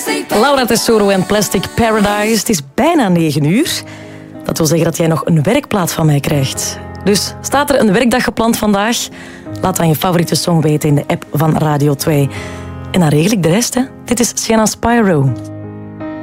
Laura Tesoro en Plastic Paradise. Het is bijna 9 uur. Dat wil zeggen dat jij nog een werkplaat van mij krijgt. Dus staat er een werkdag gepland vandaag? Laat dan je favoriete song weten in de app van Radio 2. En dan regel ik de rest, hè. Dit is Sienna Spyro.